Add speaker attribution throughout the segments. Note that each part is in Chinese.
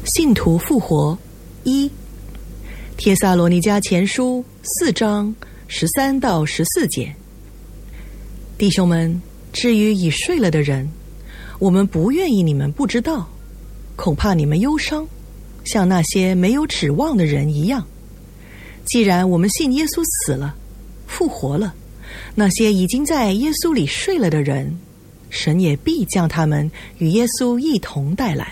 Speaker 1: 信徒复活一，帖撒罗尼迦前书4章13到14节。弟兄们，至于已睡了的人，我们不愿意你们不知道，恐怕你们忧伤，像那些没有指望的人一样。既然我们信耶稣死了，复活了，那些已经在耶稣里睡了的人，神也必将他们与耶稣一同带来。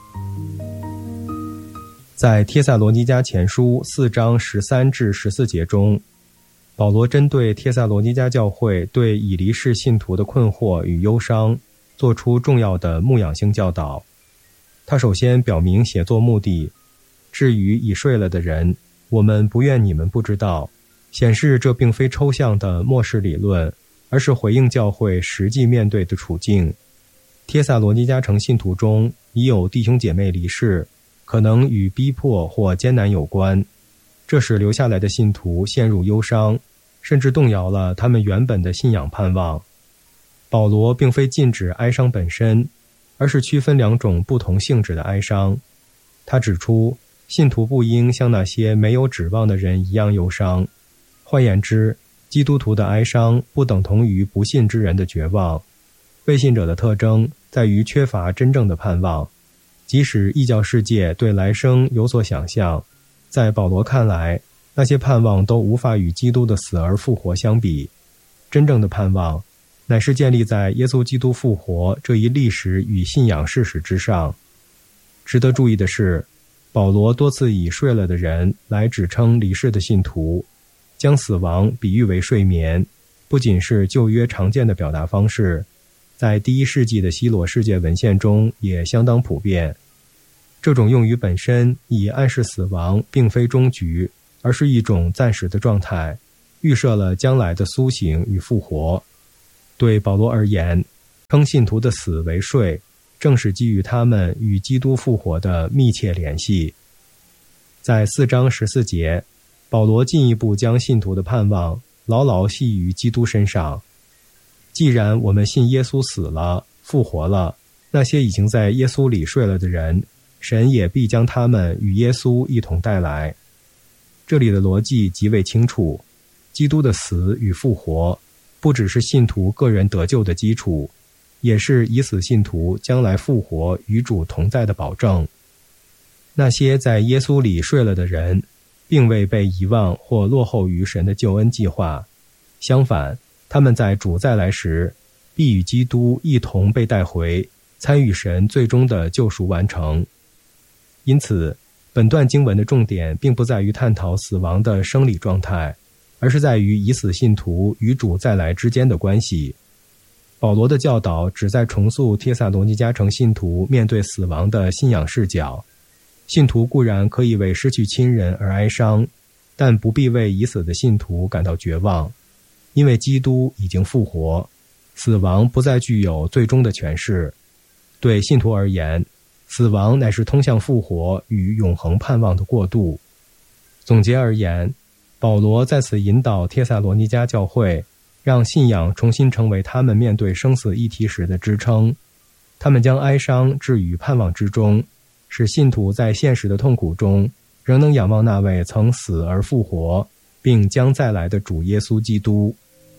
Speaker 2: 在帖撒罗尼迦前书4章13至14节中，保罗针对帖撒罗尼迦教会对已离世信徒的困惑与忧伤，做出重要的牧养性教导。他首先表明写作目的，至于已睡了的人，我们不愿你们不知道，显示这并非抽象的末世理论，而是回应教会实际面对的处境。帖撒罗尼迦城信徒中已有弟兄姐妹离世，可能与逼迫或艰难有关，这使留下来的信徒陷入忧伤，甚至动摇了他们原本的信仰盼望。保罗并非禁止哀伤本身，而是区分2种不同性质的哀伤。他指出，信徒不应像那些没有指望的人一样忧伤。换言之，基督徒的哀伤不等同于不信之人的绝望。未信者的特征在于缺乏真正的盼望，即使异教世界对来生有所想象，在保罗看来，那些盼望都无法与基督的死而复活相比。真正的盼望乃是建立在耶稣基督复活这一历史与信仰事实之上。值得注意的是，保罗多次以睡了的人来指称离世的信徒，将死亡比喻为睡眠，不仅是旧约常见的表达方式，在第1世纪的希罗世界文献中也相当普遍。这种用语本身以暗示死亡并非终局，而是一种暂时的状态，预设了将来的苏醒与复活。对保罗而言，称信徒的死为睡，正是基于他们与基督复活的密切联系。在4章14节，保罗进一步将信徒的盼望牢牢系于基督身上。既然我们信耶稣死了，复活了，那些已经在耶稣里睡了的人，神也必将他们与耶稣一同带来。这里的逻辑极为清楚，基督的死与复活不只是信徒个人得救的基础，也是已死信徒将来复活与主同在的保证。那些在耶稣里睡了的人，并未被遗忘或落后于神的救恩计划，相反，他们在主再来时，必与基督一同被带回，参与神最终的救赎完成。因此，本段经文的重点并不在于探讨死亡的生理状态，而是在于已死信徒与主再来之间的关系。保罗的教导旨在重塑帖撒罗尼迦城信徒面对死亡的信仰视角。信徒固然可以为失去亲人而哀伤，但不必为已死的信徒感到绝望，因为基督已经复活，死亡不再具有最终的权势。对信徒而言，死亡乃是通向复活与永恒盼望的过渡。总结而言，保罗在此引导帖撒罗尼迦教会，让信仰重新成为他们面对生死议题时的支撑。他们将哀伤置于盼望之中，使信徒在现实的痛苦中仍能仰望那位曾死而复活并将再来的主耶稣基督。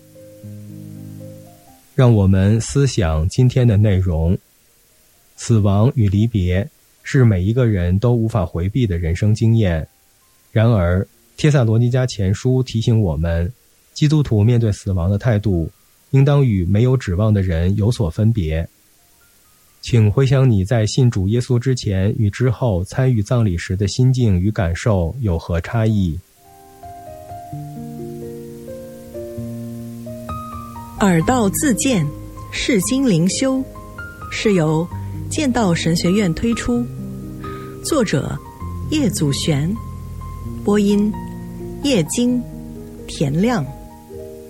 Speaker 2: 让我们思想今天的内容。死亡与离别是每一个人都无法回避的人生经验。然而，帖撒罗尼迦前书提醒我们，基督徒面对死亡的态度应当与没有指望的人有所分别。请回想你在信主耶稣之前与之后参与葬礼时的心境与感受有何差异？
Speaker 1: 耳道自荐，世经灵修，是由剑道神学院推出，作者叶祖璇，播音叶金、田亮。